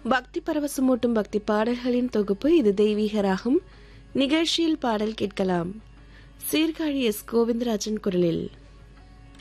பக்தி பரவசமூட்டும் பக்தி பாடல்களின் தொகுப்பு இது தெய்வீக ராகம். நிகழ்ச்சியில் பாடல் கேட்கலாம். சீர்காழி எஸ் கோவிந்தராஜன் குரலில்.